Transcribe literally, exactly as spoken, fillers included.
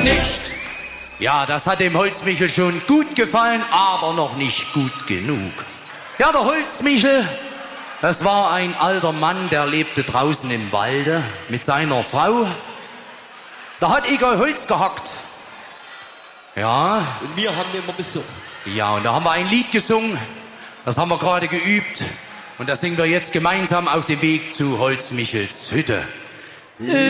nicht. Ja, das hat dem Holzmichel schon gut gefallen, aber noch nicht gut genug. Ja, der Holzmichel, das war ein alter Mann, der lebte draußen im Walde mit seiner Frau. Da hat Igor Holz gehackt. Ja. Und wir haben den immer besucht. Ja, und da haben wir ein Lied gesungen. Das haben wir gerade geübt. Und das singen wir jetzt gemeinsam auf dem Weg zu Holzmichels Hütte.